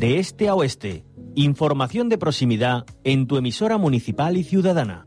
de este a oeste. Información de proximidad en tu emisora municipal y ciudadana.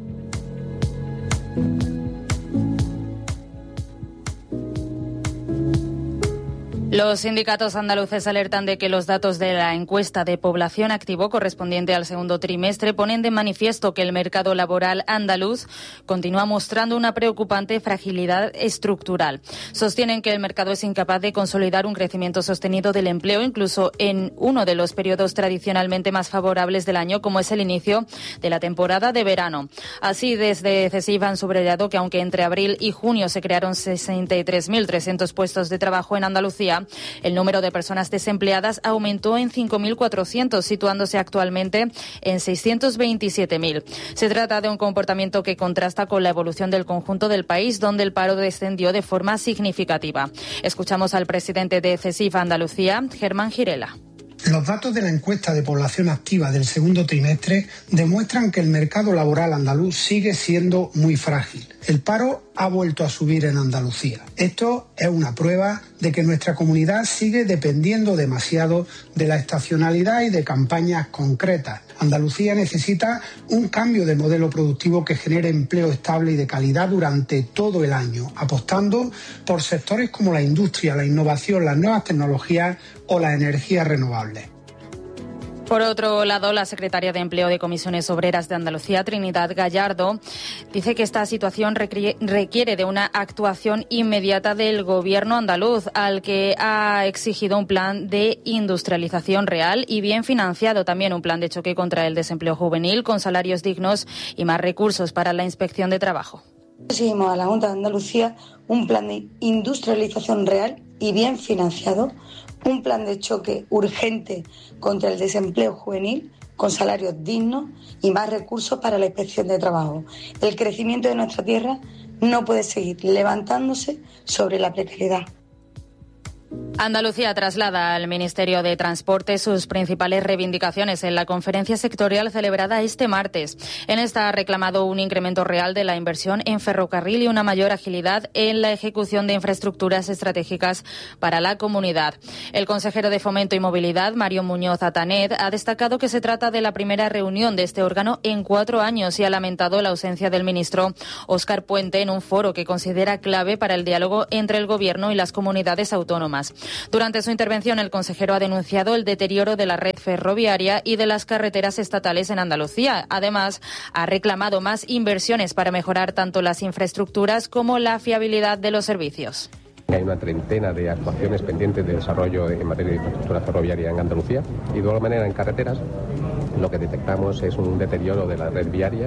Los sindicatos andaluces alertan de que los datos de la encuesta de población activo correspondiente al segundo trimestre ponen de manifiesto que el mercado laboral andaluz continúa mostrando una preocupante fragilidad estructural. Sostienen que el mercado es incapaz de consolidar un crecimiento sostenido del empleo, incluso en uno de los periodos tradicionalmente más favorables del año, como es el inicio de la temporada de verano. Así, desde CESIF han subrayado que aunque entre abril y junio se crearon 63.300 puestos de trabajo en Andalucía, el número de personas desempleadas aumentó en 5.400, situándose actualmente en 627.000. Se trata de un comportamiento que contrasta con la evolución del conjunto del país, donde el paro descendió de forma significativa. Escuchamos al presidente de CESIF Andalucía, Germán Girela. Los datos de la encuesta de población activa del segundo trimestre demuestran que el mercado laboral andaluz sigue siendo muy frágil. El paro ha vuelto a subir en Andalucía. Esto es una prueba de que nuestra comunidad sigue dependiendo demasiado de la estacionalidad y de campañas concretas. Andalucía necesita un cambio de modelo productivo que genere empleo estable y de calidad durante todo el año, apostando por sectores como la industria, la innovación, las nuevas tecnologías o las energías renovables. Por otro lado, la secretaria de Empleo de Comisiones Obreras de Andalucía, Trinidad Gallardo, dice que esta situación requiere de una actuación inmediata del Gobierno andaluz, al que ha exigido un plan de industrialización real y bien financiado, también un plan de choque contra el desempleo juvenil con salarios dignos y más recursos para la Inspección de Trabajo. Exigimos a la Junta de Andalucía un plan de industrialización real y bien financiado, un plan de choque urgente contra el desempleo juvenil con salarios dignos y más recursos para la Inspección de Trabajo. El crecimiento de nuestra tierra no puede seguir levantándose sobre la precariedad. Andalucía traslada al Ministerio de Transporte sus principales reivindicaciones en la conferencia sectorial celebrada este martes. En esta ha reclamado un incremento real de la inversión en ferrocarril y una mayor agilidad en la ejecución de infraestructuras estratégicas para la comunidad. El consejero de Fomento y Movilidad, Mario Muñoz Atanet, ha destacado que se trata de la primera reunión de este órgano en 4 años y ha lamentado la ausencia del ministro Óscar Puente en un foro que considera clave para el diálogo entre el Gobierno y las comunidades autónomas. Durante su intervención, el consejero ha denunciado el deterioro de la red ferroviaria y de las carreteras estatales en Andalucía. Además, ha reclamado más inversiones para mejorar tanto las infraestructuras como la fiabilidad de los servicios. Hay una treintena de actuaciones pendientes de desarrollo en materia de infraestructura ferroviaria en Andalucía y de igual manera en carreteras lo que detectamos es un deterioro de la red viaria,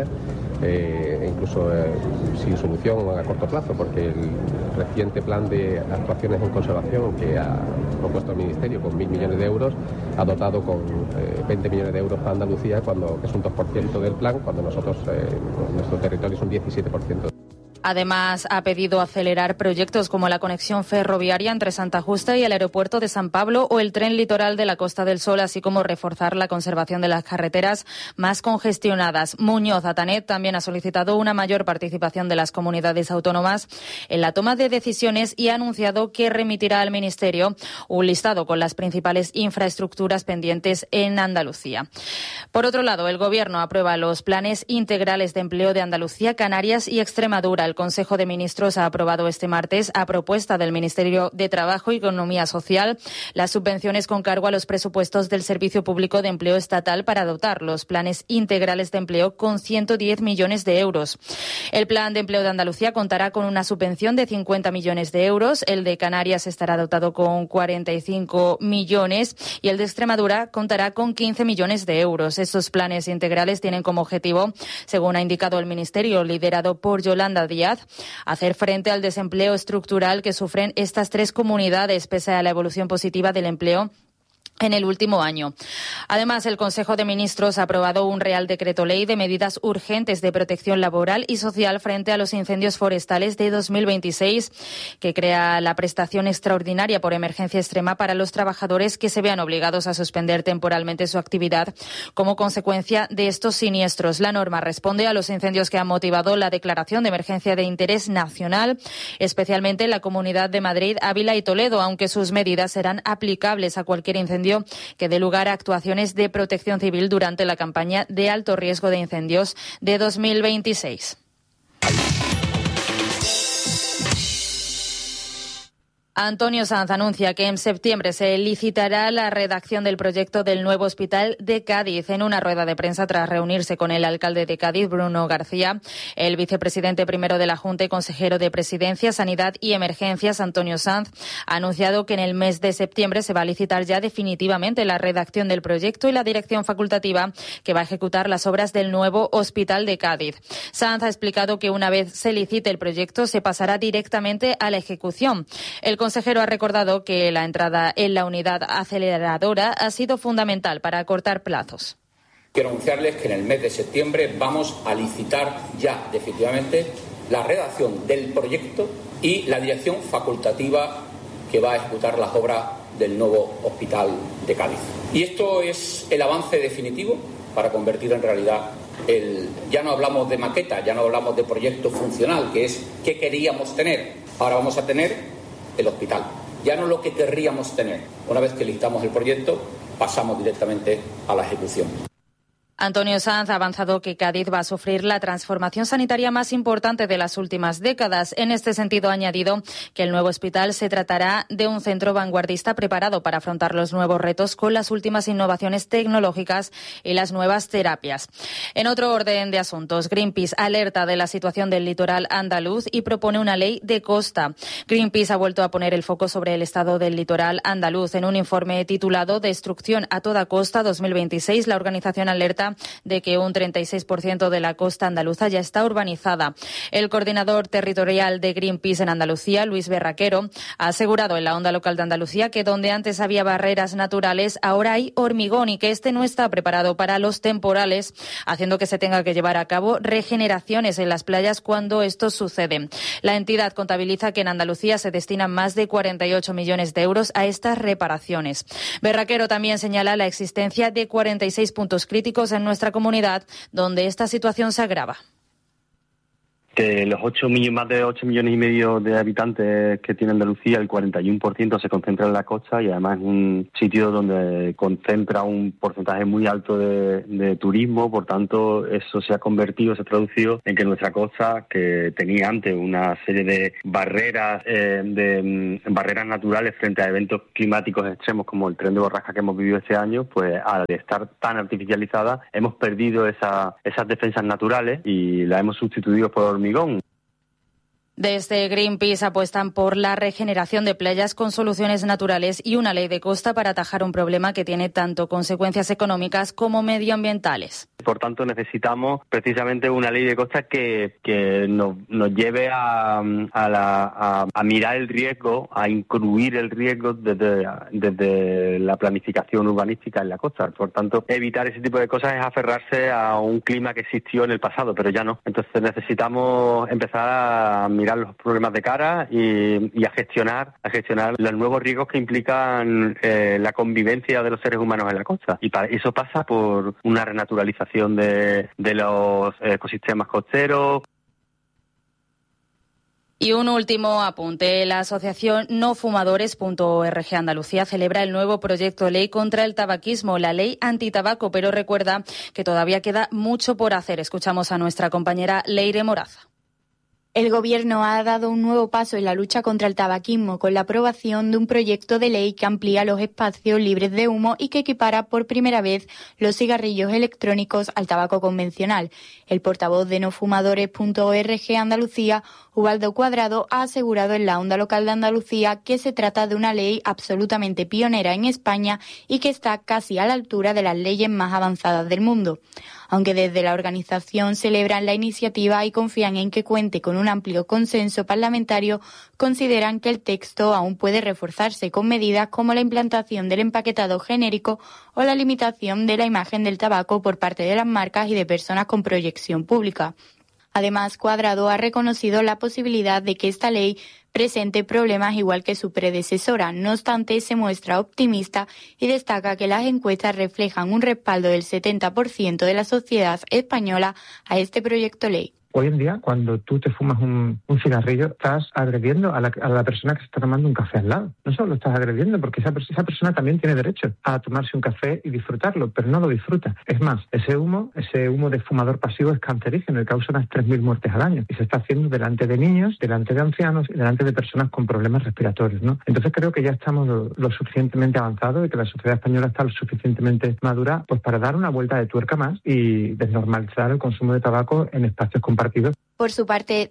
incluso sin solución a corto plazo, porque el reciente plan de actuaciones en conservación que ha propuesto el Ministerio con 1.000 millones de euros ha dotado con 20 millones de euros para Andalucía, que es un 2% del plan, cuando nosotros, nuestro territorio es un 17%. Además, ha pedido acelerar proyectos como la conexión ferroviaria entre Santa Justa y el aeropuerto de San Pablo o el tren litoral de la Costa del Sol, así como reforzar la conservación de las carreteras más congestionadas. Muñoz Atanet también ha solicitado una mayor participación de las comunidades autónomas en la toma de decisiones y ha anunciado que remitirá al Ministerio un listado con las principales infraestructuras pendientes en Andalucía. Por otro lado, el Gobierno aprueba los planes integrales de empleo de Andalucía, Canarias y Extremadura. El Consejo de Ministros ha aprobado este martes, a propuesta del Ministerio de Trabajo y Economía Social, las subvenciones con cargo a los presupuestos del Servicio Público de Empleo Estatal para dotar los planes integrales de empleo con 110 millones de euros. El Plan de Empleo de Andalucía contará con una subvención de 50 millones de euros, el de Canarias estará dotado con 45 millones y el de Extremadura contará con 15 millones de euros. Estos planes integrales tienen como objetivo, según ha indicado el Ministerio, liderado por Yolanda Díaz, hacer frente al desempleo estructural que sufren estas 3 comunidades, pese a la evolución positiva del empleo en el último año. Además, el Consejo de Ministros ha aprobado un Real Decreto Ley de medidas urgentes de protección laboral y social frente a los incendios forestales de 2026, que crea la prestación extraordinaria por emergencia extrema para los trabajadores que se vean obligados a suspender temporalmente su actividad como consecuencia de estos siniestros. La norma responde a los incendios que han motivado la declaración de emergencia de interés nacional, especialmente en la Comunidad de Madrid, Ávila y Toledo, aunque sus medidas serán aplicables a cualquier incendio incendio que dé lugar a actuaciones de protección civil durante la campaña de alto riesgo de incendios de 2026. Antonio Sanz anuncia que en septiembre se licitará la redacción del proyecto del nuevo hospital de Cádiz. En una rueda de prensa tras reunirse con el alcalde de Cádiz, Bruno García, el vicepresidente primero de la Junta y consejero de Presidencia, Sanidad y Emergencias, Antonio Sanz, ha anunciado que en el mes de septiembre se va a licitar ya definitivamente la redacción del proyecto y la dirección facultativa que va a ejecutar las obras del nuevo hospital de Cádiz. Sanz ha explicado que una vez se licite el proyecto se pasará directamente a la ejecución. El consejero ha recordado que la entrada en la unidad aceleradora ha sido fundamental para acortar plazos. Quiero anunciarles que en el mes de septiembre vamos a licitar ya definitivamente la redacción del proyecto y la dirección facultativa que va a ejecutar las obras del nuevo hospital de Cádiz. Y esto es el avance definitivo para convertir en realidad ya no hablamos de maqueta, ya no hablamos de proyecto funcional, que es qué queríamos tener. Ahora vamos a tener el hospital, ya no lo que querríamos tener. Una vez que licitamos el proyecto, pasamos directamente a la ejecución. Antonio Sanz ha avanzado que Cádiz va a sufrir la transformación sanitaria más importante de las últimas décadas. En este sentido, ha añadido que el nuevo hospital se tratará de un centro vanguardista preparado para afrontar los nuevos retos con las últimas innovaciones tecnológicas y las nuevas terapias. En otro orden de asuntos, Greenpeace alerta de la situación del litoral andaluz y propone una ley de costa. Greenpeace ha vuelto a poner el foco sobre el estado del litoral andaluz. En un informe titulado Destrucción a toda costa 2026, la organización alerta de que un 36% de la costa andaluza ya está urbanizada. El coordinador territorial de Greenpeace en Andalucía, Luis Berraquero, ha asegurado en la Onda Local de Andalucía que donde antes había barreras naturales, ahora hay hormigón y que este no está preparado para los temporales, haciendo que se tenga que llevar a cabo regeneraciones en las playas cuando esto sucede. La entidad contabiliza que en Andalucía se destinan más de 48 millones de euros a estas reparaciones. Berraquero también señala la existencia de 46 puntos críticos en nuestra comunidad donde esta situación se agrava. De los más de 8 millones y medio de habitantes que tiene Andalucía, el 41% se concentra en la costa y además es un sitio donde concentra un porcentaje muy alto de turismo. Por tanto, eso se ha traducido en que nuestra costa, que tenía antes una serie de barreras naturales frente a eventos climáticos extremos como el tren de borrasca que hemos vivido este año, pues al estar tan artificializada hemos perdido esas defensas naturales y las hemos sustituido por hormigón. Desde Greenpeace apuestan por la regeneración de playas con soluciones naturales y una ley de costa para atajar un problema que tiene tanto consecuencias económicas como medioambientales. Por tanto, necesitamos precisamente una ley de costa que nos lleve a mirar el riesgo, a incluir el riesgo desde la planificación urbanística en la costa. Por tanto, evitar ese tipo de cosas es aferrarse a un clima que existió en el pasado, pero ya no. Entonces necesitamos empezar a mirar los problemas de cara y a gestionar los nuevos riesgos que implican la convivencia de los seres humanos en la costa. Y eso pasa por una renaturalización de los ecosistemas costeros. Y un último apunte. La asociación nofumadores.org Andalucía celebra el nuevo proyecto de ley contra el tabaquismo, la ley antitabaco, pero recuerda que todavía queda mucho por hacer. Escuchamos a nuestra compañera Leire Moraza. El Gobierno ha dado un nuevo paso en la lucha contra el tabaquismo con la aprobación de un proyecto de ley que amplía los espacios libres de humo y que equipara por primera vez los cigarrillos electrónicos al tabaco convencional. El portavoz de nofumadores.org Andalucía, Ubaldo Cuadrado, ha asegurado en la Onda Local de Andalucía que se trata de una ley absolutamente pionera en España y que está casi a la altura de las leyes más avanzadas del mundo. Aunque desde la organización celebran la iniciativa y confían en que cuente con un amplio consenso parlamentario, consideran que el texto aún puede reforzarse con medidas como la implantación del empaquetado genérico o la limitación de la imagen del tabaco por parte de las marcas y de personas con proyección pública. Además, Cuadrado ha reconocido la posibilidad de que esta ley presente problemas igual que su predecesora. No obstante, se muestra optimista y destaca que las encuestas reflejan un respaldo del 70% de la sociedad española a este proyecto de ley. Hoy en día, cuando tú te fumas un cigarrillo, estás agrediendo a la persona que se está tomando un café al lado. No solo lo estás agrediendo, porque esa persona también tiene derecho a tomarse un café y disfrutarlo, pero no lo disfruta. Es más, ese humo de fumador pasivo es cancerígeno y causa unas 3.000 muertes al año. Y se está haciendo delante de niños, delante de ancianos y delante de personas con problemas respiratorios, ¿no? Entonces creo que ya estamos lo suficientemente avanzados y que la sociedad española está lo suficientemente madura pues para dar una vuelta de tuerca más y desnormalizar el consumo de tabaco en espacios compartidos. Por su parte,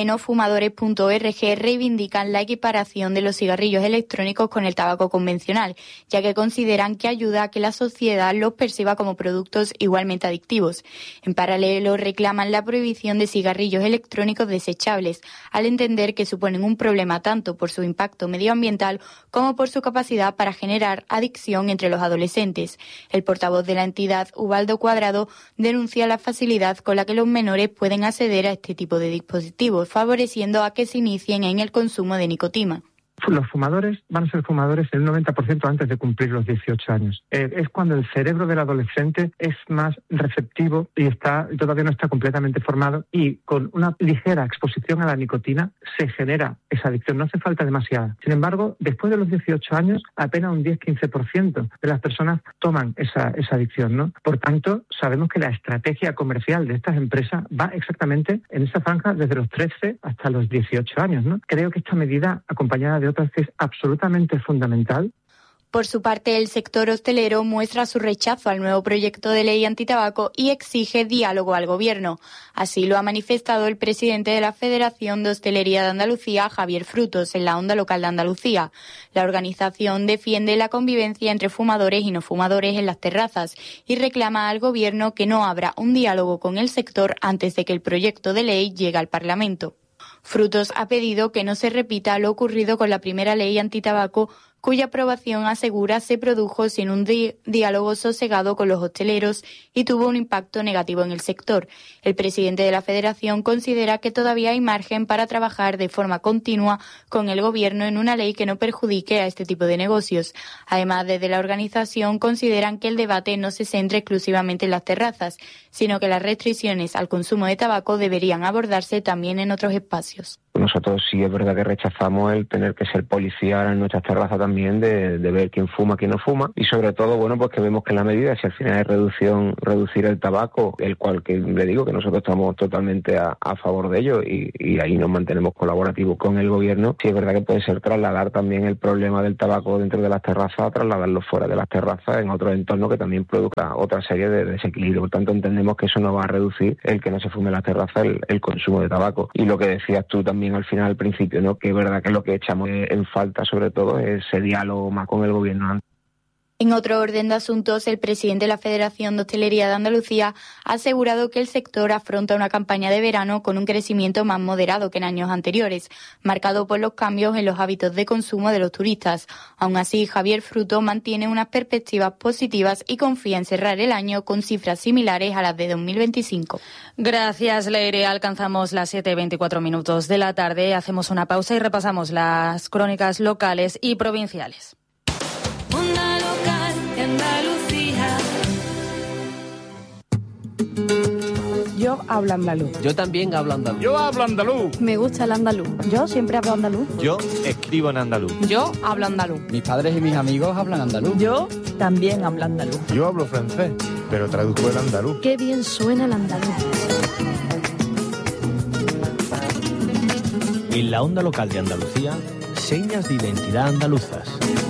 denofumadores.org reivindican la equiparación de los cigarrillos electrónicos con el tabaco convencional, ya que consideran que ayuda a que la sociedad los perciba como productos igualmente adictivos. En paralelo, reclaman la prohibición de cigarrillos electrónicos desechables, al entender que suponen un problema tanto por su impacto medioambiental como por su capacidad para generar adicción entre los adolescentes. El portavoz de la entidad, Ubaldo Cuadrado, denuncia la facilidad con la que los menores pueden acceder a este tipo de dispositivos, favoreciendo a que se inicien en el consumo de nicotina. Los fumadores van a ser fumadores el 90% antes de cumplir los 18 años. Es cuando el cerebro del adolescente es más receptivo y todavía no está completamente formado, y con una ligera exposición a la nicotina se genera esa adicción. No hace falta demasiada. Sin embargo, después de los 18 años, apenas un 10-15% de las personas toman esa adicción, ¿no? Por tanto, sabemos que la estrategia comercial de estas empresas va exactamente en esa franja desde los 13 hasta los 18 años, ¿no? Creo que esta medida, acompañada de otras, es absolutamente fundamental. Por su parte, el sector hostelero muestra su rechazo al nuevo proyecto de ley antitabaco y exige diálogo al Gobierno. Así lo ha manifestado el presidente de la Federación de Hostelería de Andalucía, Javier Frutos, en la Onda Local de Andalucía. La organización defiende la convivencia entre fumadores y no fumadores en las terrazas y reclama al Gobierno que no abra un diálogo con el sector antes de que el proyecto de ley llegue al Parlamento. Frutos ha pedido que no se repita lo ocurrido con la primera ley antitabaco, cuya aprobación, asegura, se produjo sin un diálogo sosegado con los hosteleros y tuvo un impacto negativo en el sector. El presidente de la Federación considera que todavía hay margen para trabajar de forma continua con el Gobierno en una ley que no perjudique a este tipo de negocios. Además, desde la organización consideran que el debate no se centre exclusivamente en las terrazas, sino que las restricciones al consumo de tabaco deberían abordarse también en otros espacios. Nosotros sí es verdad que rechazamos el tener que ser policía en nuestras terrazas también, de ver quién fuma, quién no fuma, y sobre todo, bueno, pues que vemos que la medida, si al final es reducir el tabaco, el cual que le digo que nosotros estamos totalmente a favor de ello y ahí nos mantenemos colaborativos con el Gobierno, sí es verdad que puede ser trasladar también el problema del tabaco dentro de las terrazas, trasladarlo fuera de las terrazas en otros entornos que también produzca otra serie de desequilibrios. Por tanto, entendemos que eso no va a reducir el que no se fume en las terrazas el consumo de tabaco. Y lo que decías tú también al final, al principio, ¿no? Que es verdad que lo que echamos en falta sobre todo es ese diálogo más con el Gobierno. En otro orden de asuntos, el presidente de la Federación de Hostelería de Andalucía ha asegurado que el sector afronta una campaña de verano con un crecimiento más moderado que en años anteriores, marcado por los cambios en los hábitos de consumo de los turistas. Aún así, Javier Fruto mantiene unas perspectivas positivas y confía en cerrar el año con cifras similares a las de 2025. Gracias, Leire. Alcanzamos las 7:24 de la tarde. Hacemos una pausa y repasamos las crónicas locales y provinciales. Onda Local de Andalucía. Yo hablo andaluz. Yo también hablo andaluz. Yo hablo andaluz. Me gusta el andaluz. Yo siempre hablo andaluz. Yo escribo en andaluz. Yo hablo andaluz. Mis padres y mis amigos hablan andaluz. Yo también hablo andaluz. Yo hablo francés, pero traduzco el andaluz. Qué bien suena el andaluz. En la Onda Local de Andalucía, señas de identidad andaluzas.